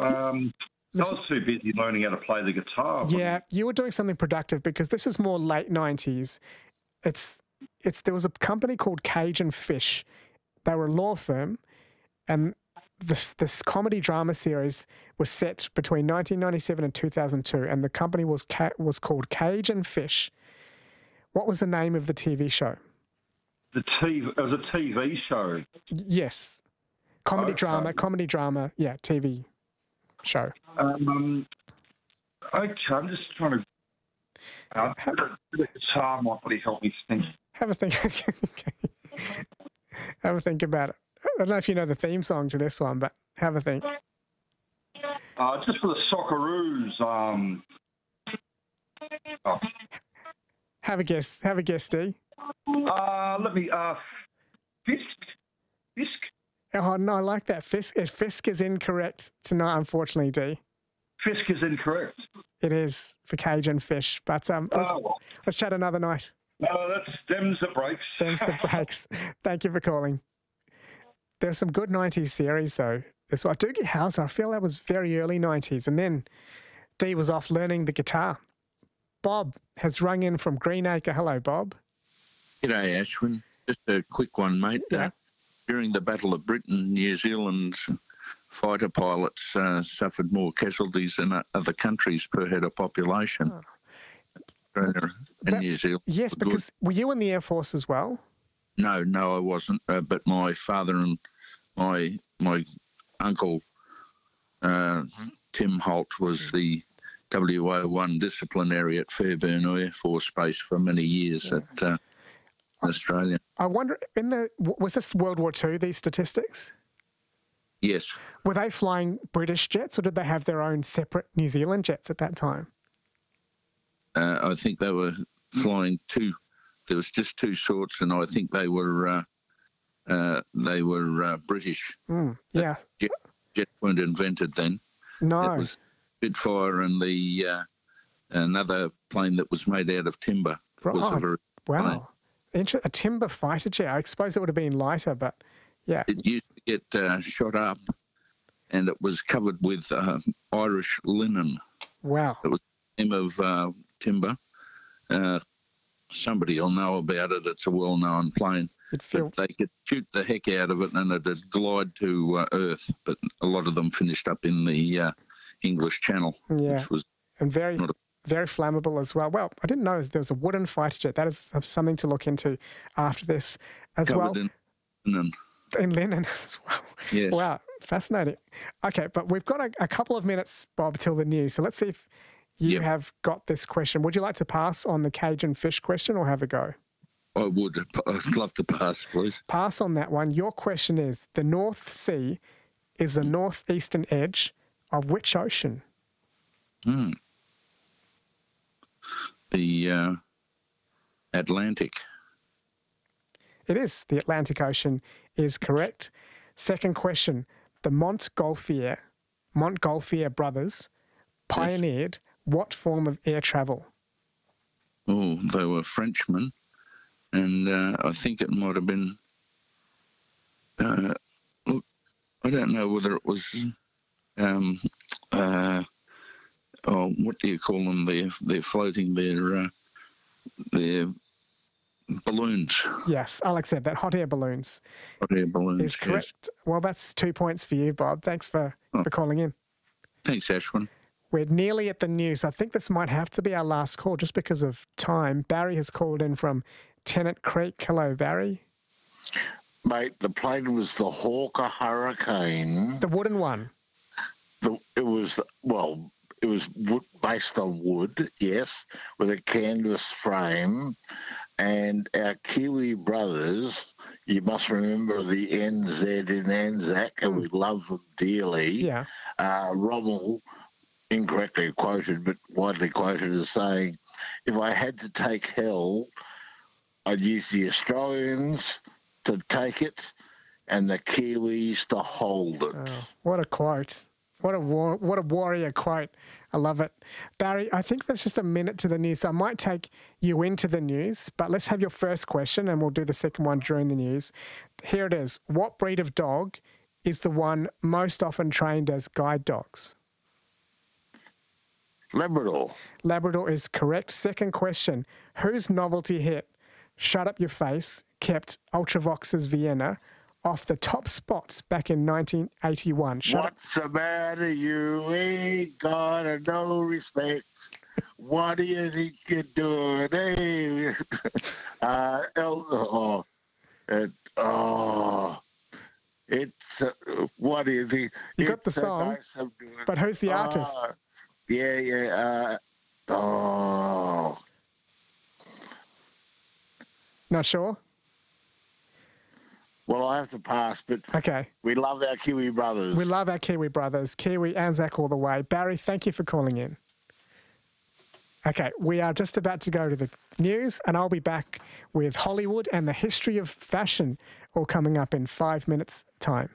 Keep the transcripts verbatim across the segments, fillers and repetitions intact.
Um, This- I was too busy learning how to play the guitar. Yeah, you were doing something productive because this is more late nineties. It's it's there was a company called Cajun Fish. They were a law firm, and this this comedy drama series was set between nineteen ninety-seven and two thousand two, and the company was Ca- was called Cajun Fish. What was the name of the T V show? The T V, it was a T V show. Yes, comedy Okay. drama, comedy drama. Yeah, T V show. Um, okay, I'm just trying to. Uh, the guitar might really help me think. Have a think. Okay. Have a think about it. I don't know if you know the theme song to this one, but have a think. Uh, just for the Socceroos. Um, oh, Have a guess. Have a guess, D. uh, let me. Uh, Fisk. Fisk. Oh, no, I like that. Fisk, uh, Fisk is incorrect tonight, unfortunately, D. Fisk is incorrect. It is for Cajun Fish. But um, let's, Oh, well. let's chat another night. No, that's them's the breaks. Them's the breaks. Thank you for calling. There's some good nineties series, though. This one, Doogie Howser, I feel that was very early nineties. And then D was off learning the guitar. Bob has rung in from Greenacre. Hello, Bob. G'day, Ashwin. Just a quick one, mate. Yeah. Uh, during the Battle of Britain, New Zealand's fighter pilots uh, suffered more casualties than other countries per head of population. Oh. Australia and That- New Zealand. Yes, were good. because were you in the Air Force as well? No, no, I wasn't. Uh, but my father and my my uncle, uh, Tim Holt, was the W O one disciplinary at Fairburn Air Force Base for many years Yeah. at uh, Australia. I wonder, in the was this World War Two, these statistics? Yes. Were they flying British jets or did they have their own separate New Zealand jets at that time? Uh, I think they were flying two. There was just two sorts, and I think they were uh, uh, they were uh, British. Mm, yeah. Jet, jets weren't invented then. No. It was Spitfire and the uh, another plane that was made out of timber. Was a Right. very, Wow. Inter- a timber fighter jet. I suppose it would have been lighter, but yeah. it used to get uh, shot up, and it was covered with uh, Irish linen. Wow. It was the name of uh, timber. Uh, somebody will know about it. It's a well-known plane. You'd feel But they could shoot the heck out of it and it'd glide to uh, Earth. But a lot of them finished up in the uh, English Channel, Yeah. which was and very not a- very flammable as well. Well, I didn't know there was a wooden fighter jet. That is something to look into after this as well. covered in linen. In linen as well. Yes. Wow, fascinating. Okay, but we've got a, a couple of minutes, Bob, till the news. So let's see if you Yep. have got this question. Would you like to pass on the Cajun Fish question or have a go? I would. I'd love to pass, please. Pass on that one. Your question is, the North Sea is the northeastern edge of which ocean? Hmm. The uh, Atlantic. It is. The Atlantic Ocean is correct. Second question. The Montgolfier, Montgolfier brothers pioneered what form of air travel? Oh, they were Frenchmen, and uh, I think it might have been. Uh, look, I don't know whether it was. Um, uh, oh, what do you call them? They're they're floating their uh, their balloons. Yes, Alex said that. Hot air balloons Hot air balloons. is correct. yes. Well, that's two points for you, Bob. Thanks for, Oh. for calling in. Thanks, Ashwin. We're nearly at the news. I think this might have to be our last call just because of time. Barry has called in from Tennant Creek. Hello, Barry. Mate, the plane was the Hawker Hurricane. The wooden one. The, it was, well, it was wood, based on wood, yes, with a canvas frame. And our Kiwi brothers, you must remember the N Z in Anzac, and we love them dearly. Yeah. Uh, Rommel, incorrectly quoted, but widely quoted as saying, if I had to take hell, I'd use the Australians to take it and the Kiwis to hold it. Oh, what a quote. What a war, what a warrior quote. I love it. Barry, I think there's just a minute to the news. So I might take you into the news, but let's have your first question and we'll do the second one during the news. Here it is. What breed of dog is the one most often trained as guide dogs? Labrador. Labrador is correct. Second question. Whose novelty hit Shut Up Your Face kept Ultravox's Vienna off the top spots back in nineteen eighty-one? Shut What's the matter? You ain't got no respect. What do you think you're doing? Hey, uh, El- oh, it, oh, it's uh, what do you think? You got the It's a song, nice of doing- but who's the artist? Uh, yeah, yeah. Uh, oh, Not sure? well, I have to pass, but Okay. we love our Kiwi brothers. We love our Kiwi brothers. Kiwi, Anzac all the way. Barry, thank you for calling in. Okay, we are just about to go to the news, and I'll be back with Hollywood and the history of fashion, all coming up in five minutes' time.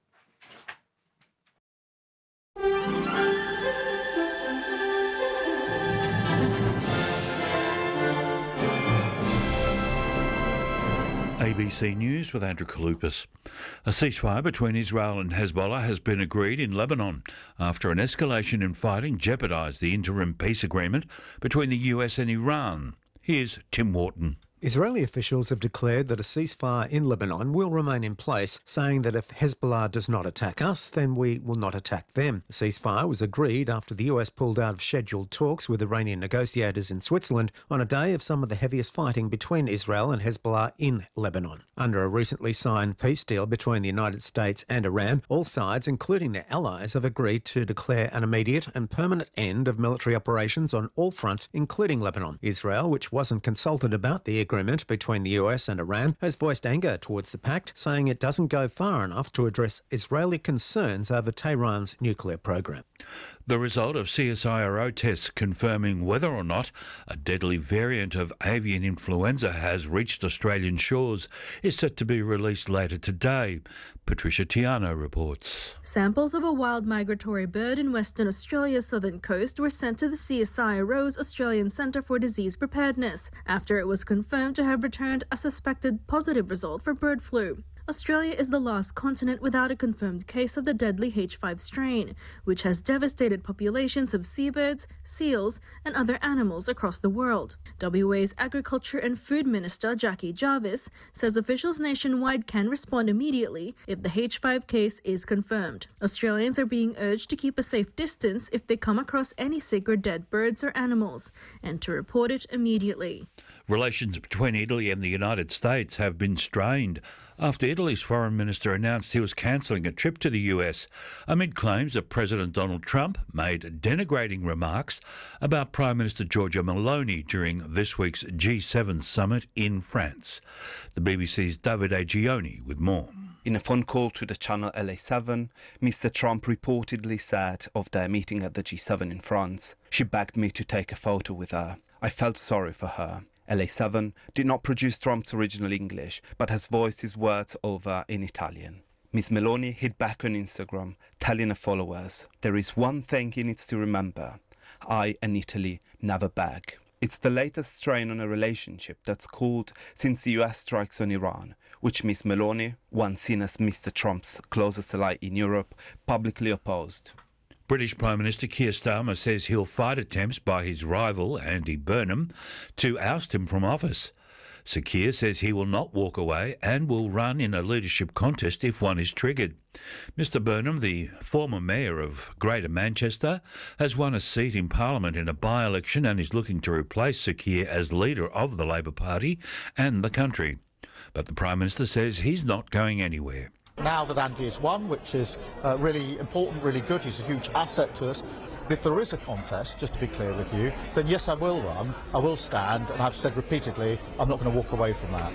A B C News with Andrew Kalupas. A ceasefire between Israel and Hezbollah has been agreed in Lebanon after an escalation in fighting jeopardised the interim peace agreement between the U S and Iran. Here's Tim Wharton. Israeli officials have declared that a ceasefire in Lebanon will remain in place, saying that if Hezbollah does not attack us, then we will not attack them. The ceasefire was agreed after the U S pulled out of scheduled talks with Iranian negotiators in Switzerland on a day of some of the heaviest fighting between Israel and Hezbollah in Lebanon. Under a recently signed peace deal between the United States and Iran, all sides, including their allies, have agreed to declare an immediate and permanent end of military operations on all fronts, including Lebanon. Israel, which wasn't consulted about the agreement between the U S and Iran, has voiced anger towards the pact, saying it doesn't go far enough to address Israeli concerns over Tehran's nuclear program. The result of C S I R O tests confirming whether or not a deadly variant of avian influenza has reached Australian shores is set to be released later today. Patricia Tiano reports. Samples of a wild migratory bird in Western Australia's southern coast were sent to the C S I R O's Australian Centre for Disease Preparedness after it was confirmed to have returned a suspected positive result for bird flu. Australia is the last continent without a confirmed case of the deadly H five strain, which has devastated populations of seabirds, seals, and other animals across the world. W A's Agriculture and Food Minister Jackie Jarvis says officials nationwide can respond immediately if the H five case is confirmed. Australians are being urged to keep a safe distance if they come across any sick or dead birds or animals, and to report it immediately. Relations between Italy and the United States have been strained after Italy's foreign minister announced he was cancelling a trip to the U S amid claims that President Donald Trump made denigrating remarks about Prime Minister Giorgia Meloni during this week's G seven summit in France. The B B C's David Agioni with more. In a phone call to the channel L A seven, Mister Trump reportedly said of their meeting at the G seven in France, "She begged me to take a photo with her. I felt sorry for her." L A seven did not produce Trump's original English, but has voiced his words over in Italian. Miz Meloni hit back on Instagram, telling her followers, "There is one thing he needs to remember. I and Italy never beg." It's the latest strain on a relationship that's cooled since the U S strikes on Iran, which Miz Meloni, once seen as Mister Trump's closest ally in Europe, publicly opposed. British Prime Minister Keir Starmer says he'll fight attempts by his rival, Andy Burnham, to oust him from office. Sir Keir says he will not walk away and will run in a leadership contest if one is triggered. Mister Burnham, the former mayor of Greater Manchester, has won a seat in Parliament in a by-election and is looking to replace Sir Keir as leader of the Labor Party and the country. But the Prime Minister says he's not going anywhere. Now that Andy has won, which is uh, really important, really good, he's a huge asset to us. If there is a contest, just to be clear with you, then yes, I will run, I will stand, and I've said repeatedly, I'm not going to walk away from that.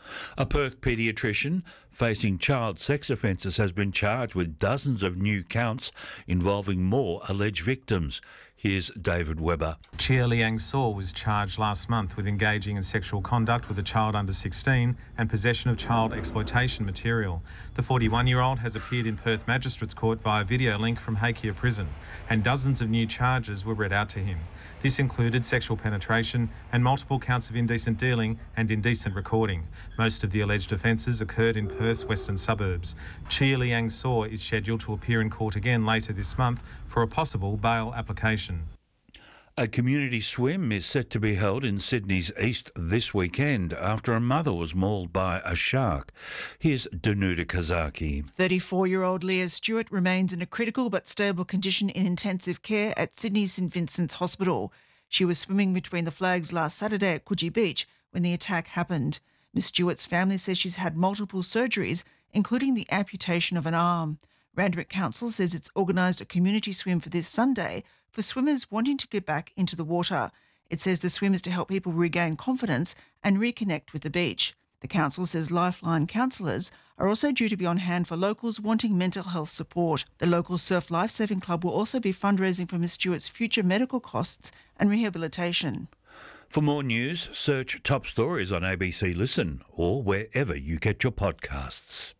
A Perth paediatrician facing child sex offences has been charged with dozens of new counts involving more alleged victims. Here's David Webber. Chia Liang Saw was charged last month with engaging in sexual conduct with a child under sixteen and possession of child exploitation material. The forty-one-year-old has appeared in Perth Magistrates Court via video link from Hakea Prison, and dozens of new charges were read out to him. This included sexual penetration and multiple counts of indecent dealing and indecent recording. Most of the alleged offences occurred in Perth's western suburbs. Chia Liang Saw is scheduled to appear in court again later this month for a possible bail application. A community swim is set to be held in Sydney's east this weekend after a mother was mauled by a shark. Here's Danuta Kazaki. thirty-four-year-old Leah Stewart remains in a critical but stable condition in intensive care at Sydney's St Vincent's Hospital. She was swimming between the flags last Saturday at Coogee Beach when the attack happened. Miss Stewart's family says she's had multiple surgeries, including the amputation of an arm. Randwick Council says it's organised a community swim for this Sunday for swimmers wanting to get back into the water. It says the swim is to help people regain confidence and reconnect with the beach. The council says Lifeline counsellors are also due to be on hand for locals wanting mental health support. The local Surf Lifesaving Club will also be fundraising for Miss Stewart's future medical costs and rehabilitation. For more news, search Top Stories on A B C Listen or wherever you get your podcasts.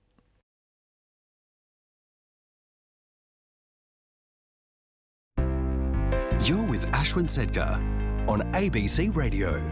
You're with Ashwin Sedkar on A B C Radio.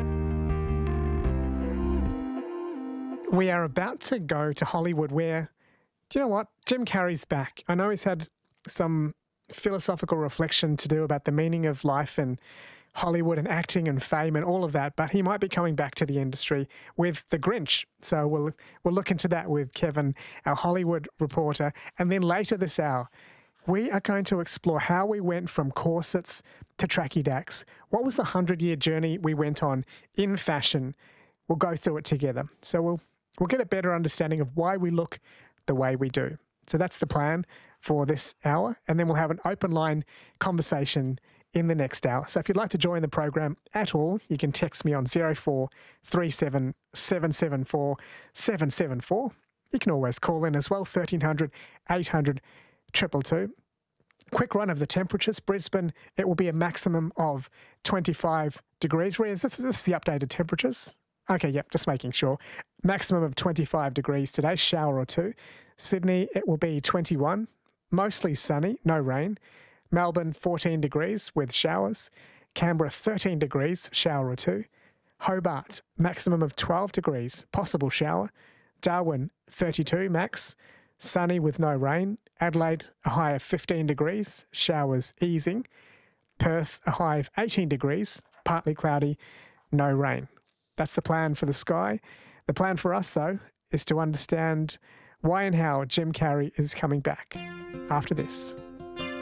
We are about to go to Hollywood where, do you know what? Jim Carrey's back. I know he's had some philosophical reflection to do about the meaning of life and Hollywood and acting and fame and all of that, but he might be coming back to the industry with The Grinch. So we'll we'll look into that with Kevin, our Hollywood reporter. And then later this hour, we are going to explore how we went from corsets to tracky dacks. What was the hundred-year journey we went on in fashion? We'll go through it together. So we'll we'll get a better understanding of why we look the way we do. So that's the plan for this hour. And then we'll have an open line conversation in the next hour. So if you'd like to join the program at all, you can text me on zero four three seven seven seven four seven seven four. You can always call in as well, thirteen hundred eight hundred two two two. Quick run of the temperatures. Brisbane, it will be a maximum of twenty-five degrees. Whereas this, this is the updated temperatures. Okay, yep, just making sure. Maximum of twenty-five degrees today, shower or two. Sydney, it will be twenty-one, mostly sunny, no rain. Melbourne, fourteen degrees with showers. Canberra, thirteen degrees, shower or two. Hobart, maximum of twelve degrees, possible shower. Darwin, thirty-two max, sunny with no rain. Adelaide, a high of fifteen degrees, showers easing. Perth, a high of eighteen degrees, partly cloudy, no rain. That's the plan for the sky. The plan for us, though, is to understand why and how Jim Carrey is coming back after this.